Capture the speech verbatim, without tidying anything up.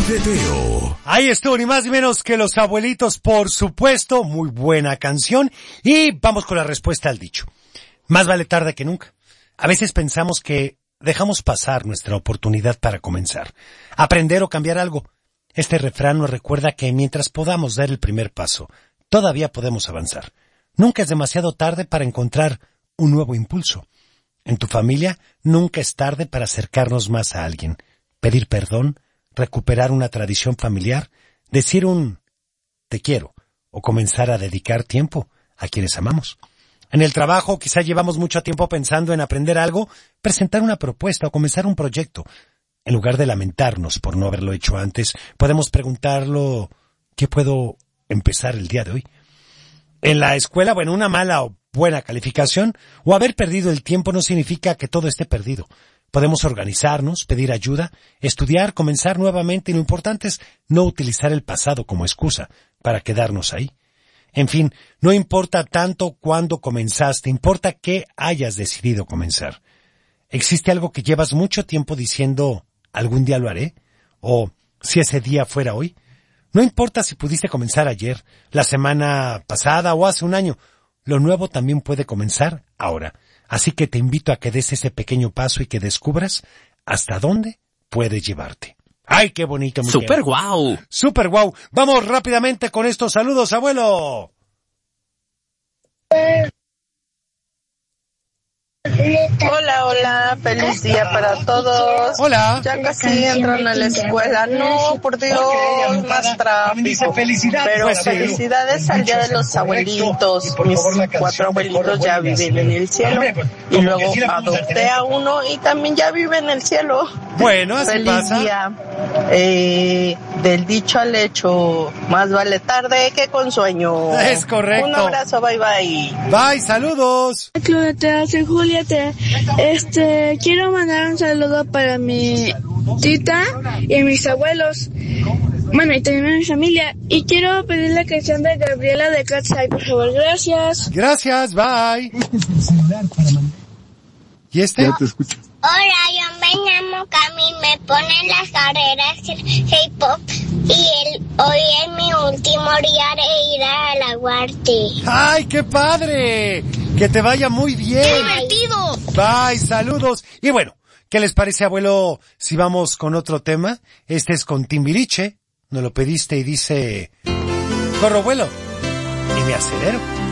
de Teo. Ahí estuvo, ni más ni menos que Los Abuelitos, por supuesto. Muy buena canción. Y vamos con la respuesta al dicho. Más vale tarde que nunca. A veces pensamos que dejamos pasar nuestra oportunidad para comenzar, aprender o cambiar algo. Este refrán nos recuerda que mientras podamos dar el primer paso, todavía podemos avanzar. Nunca es demasiado tarde para encontrar un nuevo impulso. En tu familia, nunca es tarde para acercarnos más a alguien, pedir perdón, recuperar una tradición familiar, decir un te quiero o comenzar a dedicar tiempo a quienes amamos. En el trabajo quizá llevamos mucho tiempo pensando en aprender algo, presentar una propuesta o comenzar un proyecto. En lugar de lamentarnos por no haberlo hecho antes, podemos preguntarlo, ¿qué puedo empezar el día de hoy? En la escuela, bueno, una mala o buena calificación o haber perdido el tiempo no significa que todo esté perdido. Podemos organizarnos, pedir ayuda, estudiar, comenzar nuevamente y lo importante es no utilizar el pasado como excusa para quedarnos ahí. En fin, no importa tanto cuándo comenzaste, importa qué hayas decidido comenzar. ¿Existe algo que llevas mucho tiempo diciendo algún día lo haré? ¿O si ese día fuera hoy? No importa si pudiste comenzar ayer, la semana pasada o hace un año. Lo nuevo también puede comenzar ahora. Así que te invito a que des ese pequeño paso y que descubras hasta dónde puede llevarte. ¡Ay, qué bonito! ¡Súper guau! ¡Súper guau! Vamos rápidamente con estos saludos, abuelo. Hola, hola, feliz día para todos. Hola. Ya casi entran a la escuela. No, por Dios, más tráfico. Pero Pues sí. felicidades al día de los abuelitos. Mis cuatro abuelitos ya viven en el cielo. Y luego adopté a uno y también ya vive en el cielo. Bueno, así Feliz pasa. día. Eh, del dicho al hecho, más vale tarde que con sueño. Es correcto. Un abrazo, bye bye. Bye, saludos. Claudia, soy Julieta. Este, quiero mandar un saludo para mi tita y mis abuelos. Bueno, y también a mi familia. Y quiero pedir la canción de Gabriela de Cat's Eye, por favor. Gracias. Gracias, bye. ¿Y este? Ya te escucho. Hola, yo me llamo Cami, me ponen las carreras K-pop y el, hoy es mi último día de ir a la Guarte. ¡Ay, qué padre! Que te vaya muy bien. ¡Qué divertido! Bye, saludos. Y bueno, ¿qué les parece, abuelo, si vamos con otro tema? Este es con Timbiriche. Nos lo pediste y dice... Corro, vuelo. Y me acelero.